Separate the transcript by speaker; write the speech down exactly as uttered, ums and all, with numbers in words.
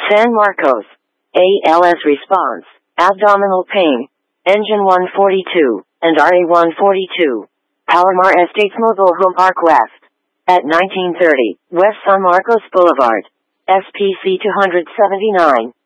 Speaker 1: San Marcos. A L S response, abdominal pain, engine one forty-two, and R A one forty-two. Palomar Estates Mobile Home Park West. At nineteen thirty, West San Marcos Boulevard. S P C two seventy-nine.